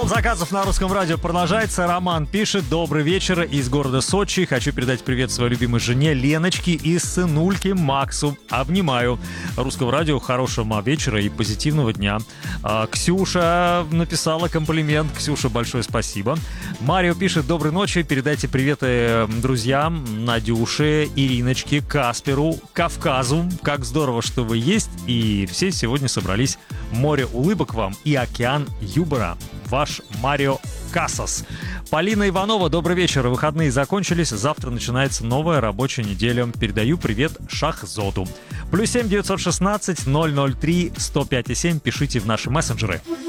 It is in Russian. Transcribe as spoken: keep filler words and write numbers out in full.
Заказов на русском радио продолжается. Роман пишет: добрый вечер из города Сочи. Хочу передать привет своей любимой жене Леночке и сынульке Максу. Обнимаю. Русского радио хорошего вечера и позитивного дня. А, Ксюша написала комплимент. Ксюша, большое спасибо. Марио пишет: доброй ночи. Передайте приветы друзьям Надюше, Ириночке, Касперу, Кавказу. Как здорово, что вы есть. И все сегодня собрались. Море улыбок вам и океан юмора. Ваш Марио Касас. Полина Иванова, добрый вечер. Выходные закончились. Завтра начинается новая рабочая неделя. Передаю привет Шахзоду. Плюс семь девятьсот шестнадцать ноль ноль три сто пять и семь. Пишите в наши мессенджеры.